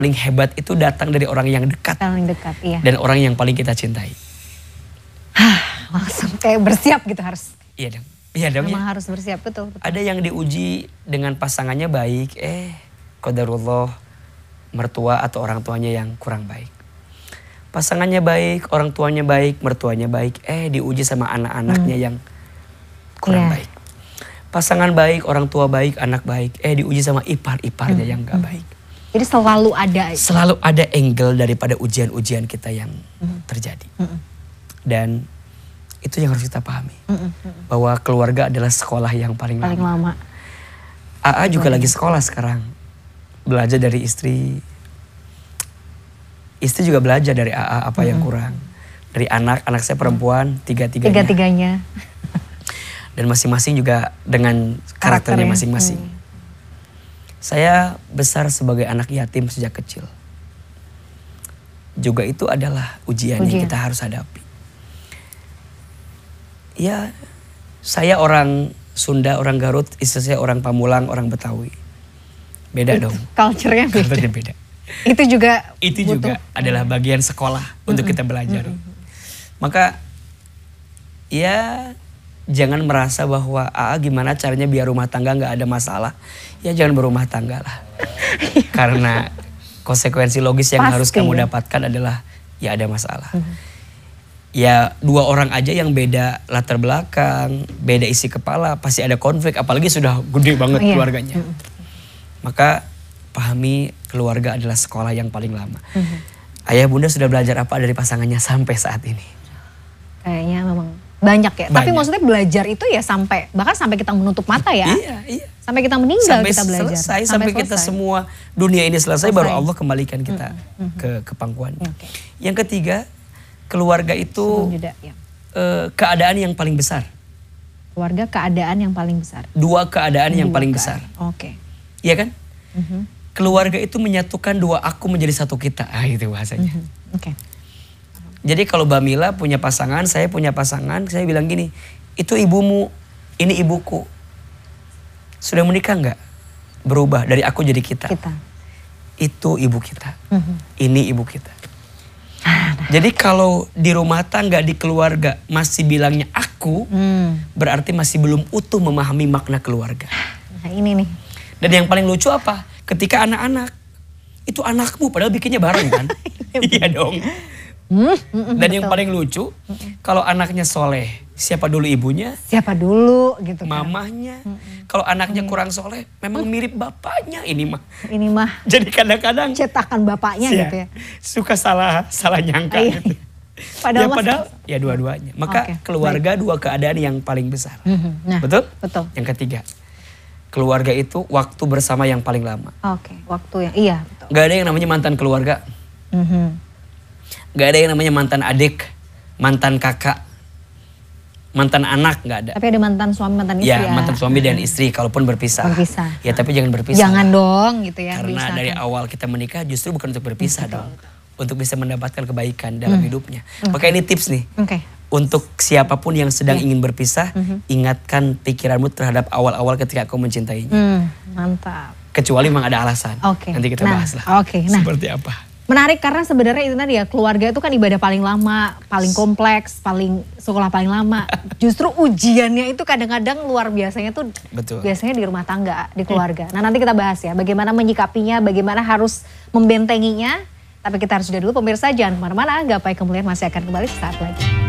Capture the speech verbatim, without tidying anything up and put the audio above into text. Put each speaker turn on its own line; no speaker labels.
paling hebat itu datang dari orang yang dekat.
Paling dekat, iya.
Dan orang yang paling kita cintai.
Hah, langsung kayak bersiap gitu harus.
Iya dong. Iya dong.
Memang
ya.
harus bersiap, betul, betul.
Ada yang diuji dengan pasangannya baik, eh qadarullah mertua atau orang tuanya yang kurang baik. Pasangannya baik, orang tuanya baik, mertuanya baik, eh diuji sama anak-anaknya hmm. yang kurang yeah. baik. Pasangan baik, orang tua baik, anak baik, eh diuji sama ipar-iparnya hmm. yang gak hmm. baik.
Jadi selalu ada.
Selalu ada angle daripada ujian-ujian kita yang mm-hmm. terjadi. Mm-hmm. Dan itu yang harus kita pahami. Mm-hmm. Bahwa keluarga adalah sekolah yang paling,
paling lama.
lama. A A juga mm-hmm. lagi sekolah sekarang. Belajar dari istri. Istri juga belajar dari A A apa mm-hmm. yang kurang. Dari anak, anak saya perempuan, tiga-tiganya.
Tiga-tiganya.
Dan masing-masing juga dengan karakternya
Karakternya.
masing-masing. Hmm. Saya besar sebagai anak yatim sejak kecil. Juga itu adalah ujian, ujian yang kita harus hadapi. Ya, saya orang Sunda, orang Garut, istri saya orang Pamulang, orang Betawi. Beda itu, dong.
Culture-nya beda.
Culture-nya beda.
Itu juga
Itu
butuh.
juga adalah bagian sekolah mm-hmm. untuk kita belajar. Mm-hmm. Maka, ya jangan merasa bahwa ah gimana caranya biar rumah tangga gak ada masalah. Ya jangan berumah tangga lah. Karena konsekuensi logis yang Pasti, harus kamu ya. dapatkan adalah ya ada masalah. Mm-hmm. Ya dua orang aja yang beda latar belakang, beda isi kepala, pasti ada konflik. Apalagi sudah gede banget oh, iya. keluarganya. Mm-hmm. Maka pahami keluarga adalah sekolah yang paling lama. Mm-hmm. Ayah bunda sudah belajar apa dari pasangannya sampai saat ini?
Kayaknya memang banyak ya.
Banyak.
Tapi maksudnya belajar itu ya sampai, bahkan sampai kita menutup mata ya.
Iya, iya.
Sampai kita meninggal
sampai
kita belajar.
Selesai, sampai,
sampai
selesai. Kita semua dunia ini selesai, selesai. Baru Allah kembalikan kita mm-hmm. ke, ke pangkuannya. Okay. Yang ketiga, keluarga itu Juda, ya. uh, keadaan yang paling besar.
Keluarga keadaan yang paling besar.
Dua keadaan yang
dua
paling
keadaan.
besar.
Oke. Okay.
Iya kan?
Mm-hmm.
Keluarga itu menyatukan dua aku menjadi satu kita. Ah itu bahasanya.
Mm-hmm. Oke. Okay.
Jadi kalau Bamila punya pasangan, saya punya pasangan, saya bilang gini, itu ibumu, ini ibuku. Sudah menikah nggak? Berubah dari aku jadi kita.
Kita.
Itu ibu kita.
Mm-hmm.
Ini ibu kita. Jadi kalau di rumah tangga, di keluarga masih bilangnya aku, mm. berarti masih belum utuh memahami makna keluarga.
Nah ini nih.
Dan yang paling lucu apa? Ketika anak-anak, itu anakmu padahal bikinnya bareng kan? Iya dong.
Mm, mm,
Dan
betul.
yang paling lucu, mm, kalau anaknya soleh, siapa dulu ibunya?
Siapa dulu gitu kan.
Mamahnya. Mm, kalau anaknya mm. kurang soleh, memang mm. mirip bapaknya ini mah.
Ini mah.
Jadi kadang-kadang
cetakan bapaknya
siya,
gitu ya.
Suka salah salah nyangka gitu.
Padahal,
ya, padahal ya dua-duanya. Maka okay, keluarga baik. Dua keadaan yang paling besar.
Mm-hmm. Nah,
betul?
Betul.
Yang ketiga, keluarga itu waktu bersama yang paling lama.
Oke, okay, waktu yang iya. Betul.
Gak ada yang namanya mantan keluarga.
Mm-hmm.
Gak ada yang namanya mantan adik, mantan kakak, mantan anak, gak ada.
Tapi ada mantan suami, mantan istri
ya. Ya mantan suami dan istri kalaupun berpisah.
Berpisah.
Ya tapi jangan berpisah.
Jangan dong gitu ya.
Karena
bisa,
dari
kan.
awal kita menikah justru bukan untuk berpisah
betul,
dong.
Betul. Untuk
bisa mendapatkan kebaikan dalam hmm. hidupnya. Okay. Maka ini tips nih.
Okay.
Untuk siapapun yang sedang yeah. ingin berpisah, mm-hmm. ingatkan pikiranmu terhadap awal-awal ketika kau mencintainya.
Mm, mantap.
Kecuali memang ada alasan.
Okay.
Nanti kita
nah,
bahas lah.
Okay. Nah.
Seperti apa.
Menarik karena sebenarnya itu tadi ya, keluarga itu kan ibadah paling lama, paling kompleks, paling sekolah paling lama. Justru ujiannya itu kadang-kadang luar biasanya tuh
Betul.
biasanya di rumah tangga, di keluarga. Nah nanti kita bahas ya, bagaimana menyikapinya, bagaimana harus membentenginya. Tapi kita harus sudah dulu pemirsa, jangan kemana-mana, Gapai Kemuliaan masih akan kembali sesaat lagi.